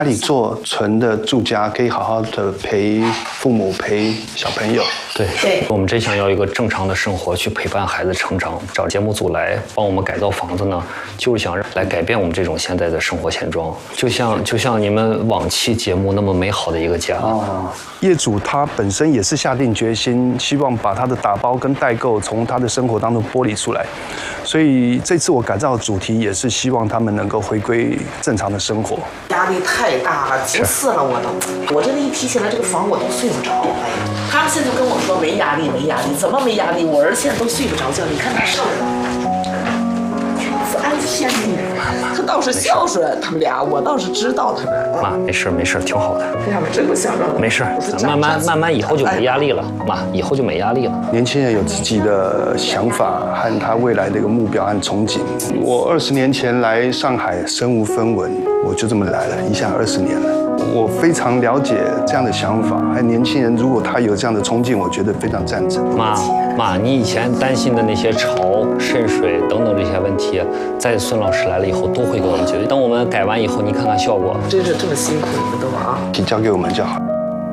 家里做纯的住家，可以好好的陪父母、陪小朋友。 对，我们真想要一个正常的生活，去陪伴孩子成长。找节目组来帮我们改造房子呢，就是想来改变我们这种现在的生活现状。就像你们往期节目那么美好的一个家。 业主他本身也是下定决心，希望把他的打包跟代购从他的生活当中剥离出来。所以这次我改造的主题也是希望他们能够回归正常的生活。 压力太大了，急死了我都！我真的一提起来这个房，我都睡不着。哎呀，他们现在就跟我说没压力，没压力，怎么没压力？我儿子现在都睡不着觉，你看他瘦的。哎天哪，他倒是孝顺，他们俩我倒是知道他们。 妈，没事，挺好的。 哎呀，我真不想让。 没事，慢慢以后就没压力了。妈，以后就没压力了。 年轻人有自己的想法和他未来的一个目标和憧憬。我20年前来上海身无分文，我就这么来了，一下20年了。我非常了解这样的想法，还有年轻人如果他有这样的冲劲，我觉得非常赞成。 妈，你以前担心的那些潮、渗水等等这些问题，在孙老师来了以后都会给我们解决。等我们改完以后，你看看效果。 真是这么辛苦，你们都啊！ 请交给我们就好。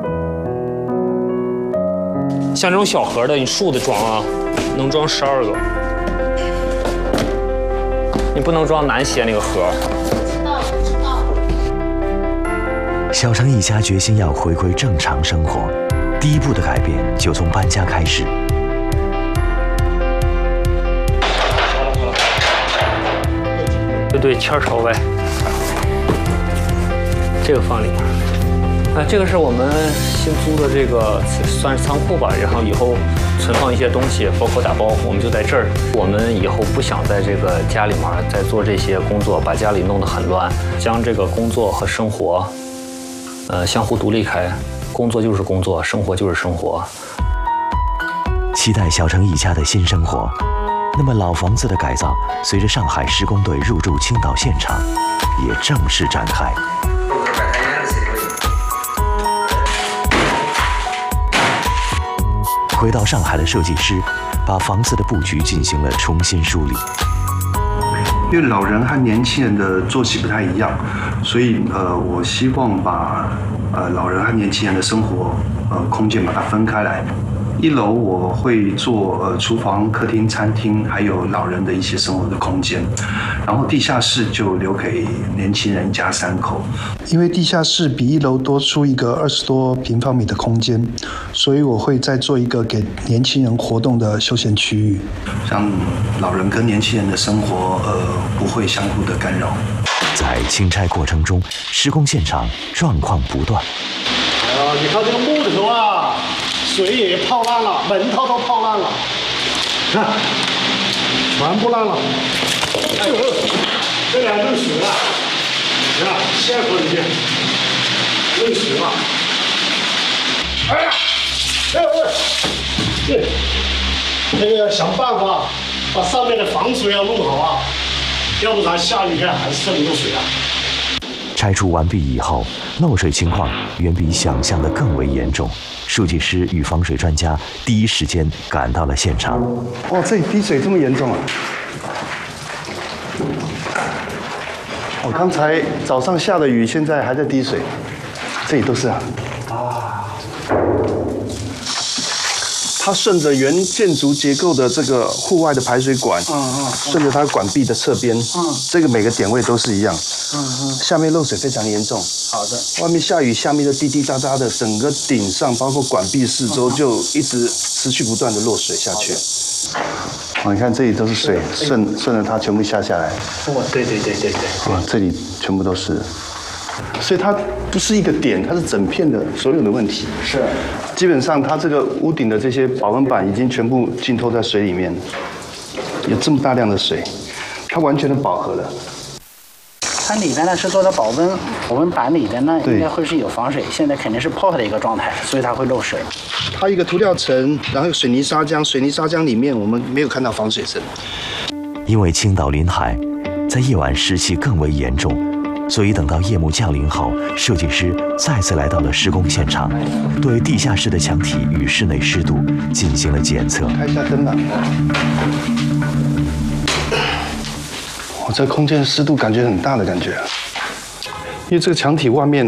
像这种小盒的，你竖的装啊，能装12个。你不能装男鞋那个盒。 知道。 小程一家决心要回归正常生活，第一步的改变就从搬家开始。 对，签儿朝外，这个放里面。这个是我们新租的这个算是仓库吧，然后以后存放一些东西，包括打包，我们就在这儿。我们以后不想在这个家里面再做这些工作，把家里弄得很乱，将这个工作和生活，相互独立开。工作就是工作，生活就是生活。 期待小程一家的新生活。那么老房子的改造，随着上海施工队入驻青岛现场，也正式展开。回到上海的设计师，把房子的布局进行了重新梳理。 因为老人和年轻人的作息不太一样，所以我希望把老人和年轻人的生活空间把它分开来。1楼我会做厨房、客厅、餐厅，还有老人的一些生活的空间，然后地下室就留给年轻人一家3口。因为地下室比1楼多出一个20多平方米的空间，所以我会再做一个给年轻人活动的休闲区域，让老人跟年轻人的生活不会相互的干扰。 在清拆过程中，施工现场状况不断。 你看这个木头啊，水也泡烂了，门头都泡烂了，看，全部烂了。哎呦，这俩漏水了，你看陷口里面漏水了。哎呀，这个要想办法把上面的防水要弄好啊，要不然下雨天还是这么漏水啊。 拆除完毕以后，漏水情况远比想象的更为严重。设计师与防水专家第一时间赶到了现场。 哦，这里滴水这么严重啊！我刚才早上下的雨，现在还在滴水，这里都是啊。它顺着原建筑结构的这个户外的排水管，顺着它管壁的侧边，这个每个点位都是一样，下面漏水非常严重。 好的。 外面下雨，下面就滴滴答答的，整个顶上包括管壁四周就一直持续不断的落水下去。哦，你看这里都是水，顺着它全部下来。 哦，对。 哦，这里全部都是。所以它不是一个点，它是整片的所有的问题。 是。 基本上它这个屋顶的这些保温板已经全部浸透在水里面，有这么大量的水，它完全的饱和了。 它里边呢是做的保温板里边呢应该会是有防水，现在肯定是泡的一个状态，所以它会漏水。 它一个涂料层，然后水泥砂浆，水泥砂浆里面我们没有看到防水层。 因为青岛临海，在夜晚湿气更为严重。所以等到夜幕降临后，设计师再次来到了施工现场，对地下室的墙体与室内湿度进行了检测。 开一下灯吧。我这空间湿度感觉很大的感觉。 因为这个墙体外面